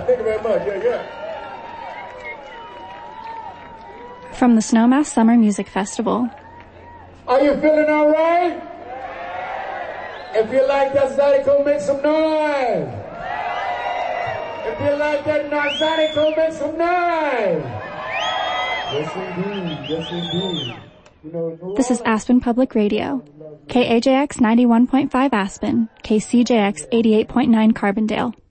Thank you very much. Yeah. From the Snowmass Summer Music Festival. Are you feeling all right? If you like that Zydeco, make some noise. If you like that Zydeco, make some noise. Yes, indeed. Yes, indeed. You know, This is Aspen Public Radio. KAJX 91.5 Aspen, KCJX 88.9 Carbondale.